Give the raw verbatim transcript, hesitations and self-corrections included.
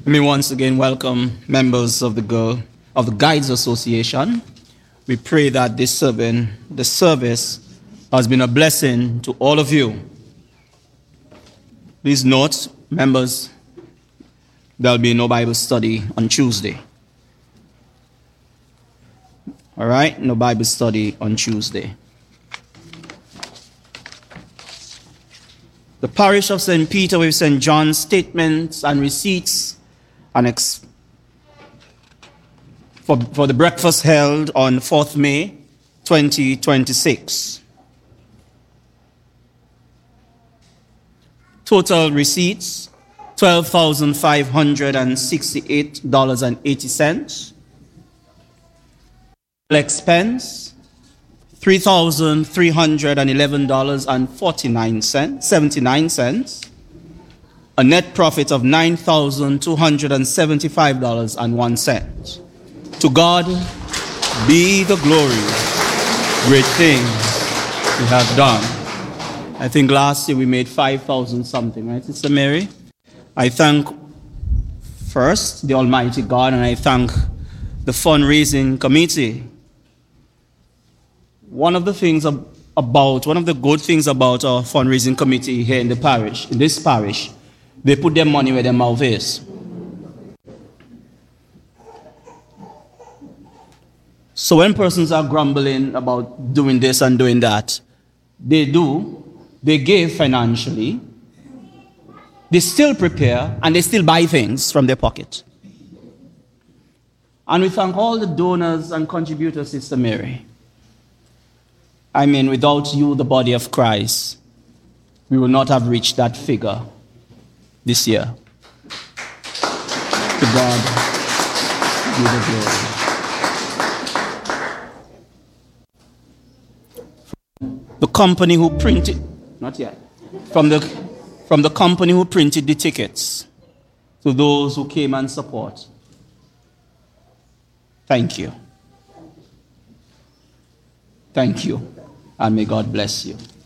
Let me once again welcome members of the Girl of the Guides Association. We pray that this serving, the service has been a blessing to all of you. Please note, members, there will be no Bible study on Tuesday. All right, no Bible study on Tuesday. The parish of Saint Peter with Saint John's statements and receipts and ex- for, for the breakfast held on fourth of May twenty twenty-six. Total receipts, twelve thousand five hundred sixty-eight dollars and eighty cents. Expense, three thousand three hundred eleven dollars and forty-nine cents, seventy-nine cents. A net profit of nine thousand two hundred seventy-five dollars and one cent. To God be the glory. Great things we have done. I think last year we made five thousand something, right, Sister Mary? I thank first the Almighty God, and I thank the fundraising committee. One of the things about, one of the good things about our fundraising committee here in the parish, in this parish, they put their money where their mouth is. So when persons are grumbling about doing this and doing that, they do, they give financially, they still prepare, and they still buy things from their pocket. And we thank all the donors and contributors, Sister Mary. I mean, without you, the body of Christ, we will not have reached that figure this year. To God be the glory. The company who printed, not yet, from the, from the company who printed the tickets to those who came and support. Thank you. Thank you. And may God bless you.